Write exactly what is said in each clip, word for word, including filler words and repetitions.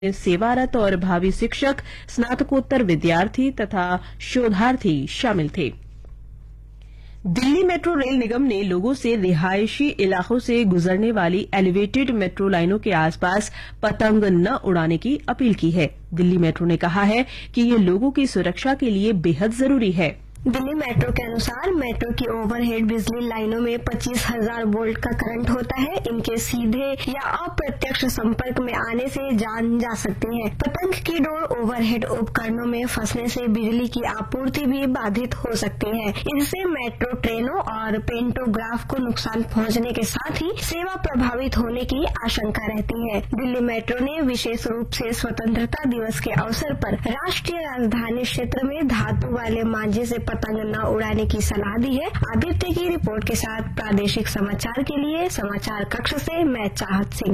सेवारत और भावी शिक्षक, स्नातकोत्तर विद्यार्थी तथा शोधार्थी शामिल थे। दिल्ली मेट्रो रेल निगम ने लोगों से रिहायशी इलाकों से गुजरने वाली एलिवेटेड मेट्रो लाइनों के आसपास पतंग न उड़ाने की अपील की है। दिल्ली मेट्रो ने कहा है कि ये लोगों की सुरक्षा के लिए बेहद जरूरी है। दिल्ली मेट्रो के अनुसार मेट्रो की ओवरहेड बिजली लाइनों में पच्चीस हजार वोल्ट का करंट होता है। इनके सीधे या अप्रत्यक्ष संपर्क में आने से जान जा सकती है। पतंग की डोर ओवरहेड उपकरणों में फंसने से बिजली की आपूर्ति भी बाधित हो सकती है। इससे मेट्रो ट्रेनों और पेंटोग्राफ को नुकसान पहुंचने के साथ ही सेवा प्रभावित होने की आशंका रहती है। दिल्ली मेट्रो ने विशेष रूप से स्वतंत्रता दिवस के अवसर पर राष्ट्रीय राजधानी क्षेत्र में धातु वाले मांझे से पतंग न उड़ाने की सलाह दी है। आदित्य की रिपोर्ट के साथ प्रादेशिक समाचार के लिए समाचार कक्ष से मैं चाहत सिंह।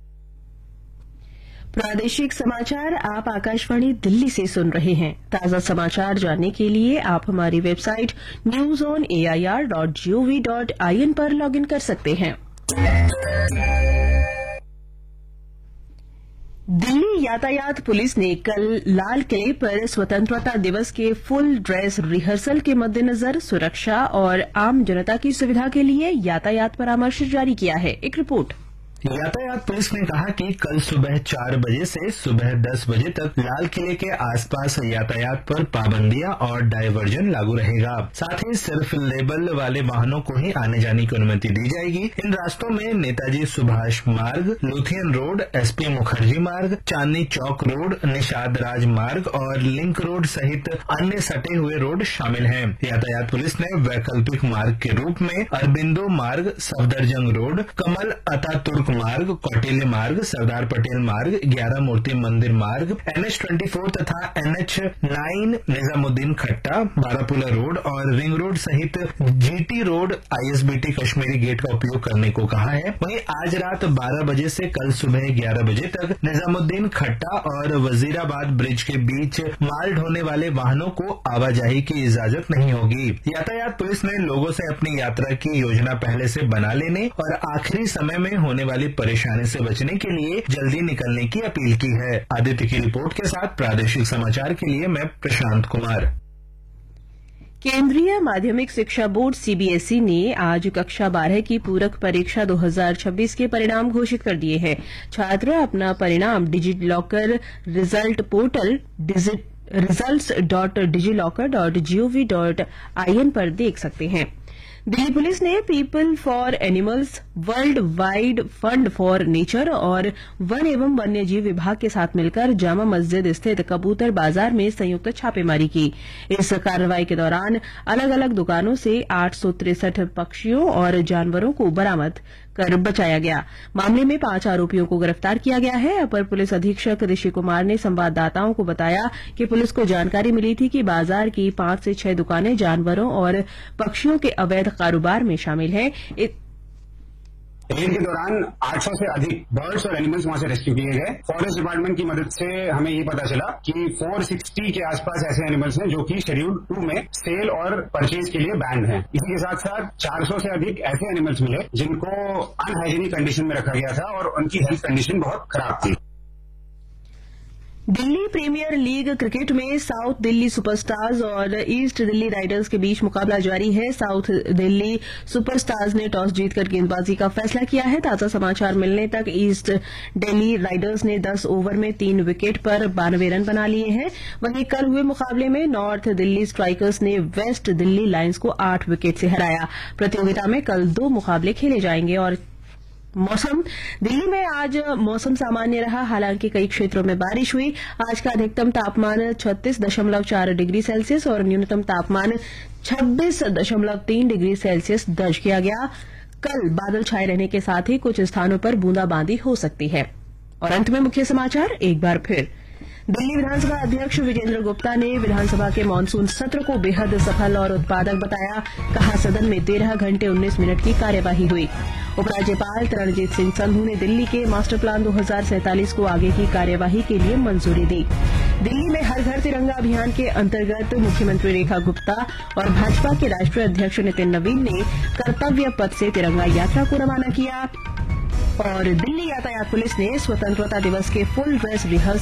प्रादेशिक समाचार आप आकाशवाणी दिल्ली से सुन रहे हैं। ताजा समाचार जानने के लिए आप हमारी website news on A I R dot G O V dot I N पर लॉग इन कर सकते हैं। दिल्ली यातायात पुलिस ने कल लाल किले पर स्वतंत्रता दिवस के फुल ड्रेस रिहर्सल के मद्देनजर सुरक्षा और आम जनता की सुविधा के लिए यातायात परामर्श जारी किया है। एक रिपोर्ट। यातायात पुलिस ने कहा कि कल सुबह चार बजे से सुबह दस बजे तक लाल किले के आसपास यातायात पर पाबंदियां और डायवर्जन लागू रहेगा। साथ ही सिर्फ लेबल वाले वाहनों को ही आने जाने की अनुमति दी जाएगी। इन रास्तों में नेताजी सुभाष मार्ग, लुथियन रोड, एसपी मुखर्जी मार्ग, चांदनी चौक रोड, निषाद राज मार्ग और लिंक रोड सहित अन्य सटे हुए रोड शामिल हैं। यातायात पुलिस ने वैकल्पिक मार्ग के रूप में अरबिंदो मार्ग, सफदरजंग रोड, कमल अतातुर्क मार्ग, कौटिल्य मार्ग, सरदार पटेल मार्ग, ग्यारह मूर्ति मंदिर मार्ग, एन एच ट्वेंटी फोर तथा एन एच नाइन, निजामुद्दीन खट्टा, बारापुला रोड और रिंग रोड सहित GT road, I S B T Kashmiri gate का उपयोग करने को कहा है। वहीं आज रात बारह बजे से कल सुबह ग्यारह बजे तक निजामुद्दीन खट्टा और वजीराबाद ब्रिज के बीच माल ढोने वाले वाहनों को आवाजाही की इजाजत नहीं होगी। यातायात पुलिस ने लोगों से अपनी यात्रा की योजना पहले से बना लेने और आखिरी समय में होने वाली परेशानी से बचने के लिए जल्दी निकलने की अपील की है। आदित्य की रिपोर्ट के साथ प्रादेशिक समाचार के लिए मैं प्रशांत कुमार। केंद्रीय माध्यमिक शिक्षा board C B S E ने आज कक्षा बारह की पूरक परीक्षा दो हज़ार छब्बीस के परिणाम घोषित कर दिए हैं। छात्र अपना परिणाम digi locker result portal results dot digi locker dot G O V dot I N पर देख सकते हैं। दिल्ली पुलिस ने people for animals, world wide fund for nature और वन एवं वन्यजीव विभाग के साथ मिलकर जामा मस्जिद स्थित कबूतर बाजार में संयुक्त छापेमारी की। इस कार्रवाई के दौरान अलग अलग दुकानों से आठ सौ तिरसठ पक्षियों और जानवरों को बरामद कर बचाया गया। मामले में पांच आरोपियों को गिरफ्तार किया गया है। अपर पुलिस अधीक्षक ऋषि कुमार ने संवाददाताओं को बताया कि पुलिस को जानकारी मिली थी कि बाजार की पांच से छह दुकानें जानवरों और पक्षियों के अवैध कारोबार में शामिल हैं। रेड के दौरान आठ सौ से अधिक बर्ड्स और एनिमल्स वहां से रेस्क्यू किए गए। फॉरेस्ट डिपार्टमेंट की मदद से हमें ये पता चला कि चार सौ साठ के आसपास ऐसे एनिमल्स हैं जो कि शेड्यूल टू में सेल और परचेज के लिए बैंड हैं। इसी के साथ साथ चार सौ से अधिक ऐसे एनिमल्स मिले जिनको अनहाइजीनिक कंडीशन में रखा गया था और उनकी हेल्थ कंडीशन बहुत खराब थी। दिल्ली प्रीमियर लीग क्रिकेट में साउथ दिल्ली सुपरस्टार्स और ईस्ट दिल्ली राइडर्स के बीच मुकाबला जारी है। साउथ दिल्ली सुपरस्टार्स ने टॉस जीतकर गेंदबाजी का फैसला किया है। ताजा समाचार मिलने तक ईस्ट दिल्ली राइडर्स ने दस ओवर में तीन विकेट पर बानवे रन बना लिए हैं। वहीं कल हुए मुकाबले में नॉर्थ दिल्ली स्ट्राइकर्स ने वेस्ट दिल्ली लायंस को आठ विकेट से हराया। प्रतियोगिता में कल दो मुकाबले खेले जाएंगे। और मौसम, दिल्ली में आज मौसम सामान्य रहा, हालांकि कई क्षेत्रों में बारिश हुई। आज का अधिकतम तापमान छत्तीस दशमलव चार डिग्री सेल्सियस और न्यूनतम तापमान छब्बीस दशमलव तीन डिग्री सेल्सियस दर्ज किया गया। कल बादल छाए रहने के साथ ही कुछ स्थानों पर बूंदाबांदी हो सकती है। और अंत में मुख्य समाचार एक बार फिर। दिल्ली विधानसभा अध्यक्ष विजेंद्र गुप्ता ने विधानसभा के मानसून सत्र को बेहद सफल और उत्पादक बताया। कहा, सदन में तेरह घंटे उन्नीस मिनट की कार्यवाही हुई। उपराज्यपाल तरणजीत सिंह संधू ने दिल्ली के मास्टर प्लान दो हज़ार सैंतालीस को आगे की कार्यवाही के लिए मंजूरी दी। दिल्ली में हर घर तिरंगा अभियान के अंतर्गत मुख्यमंत्री रेखा गुप्ता और भाजपा के राष्ट्रीय अध्यक्ष नितिन नवीन ने कर्तव्य पथ से तिरंगा यात्रा को रवाना किया। और दिल्ली यातायात पुलिस ने स्वतंत्रता दिवस के फुल ड्रेस रिहर्सल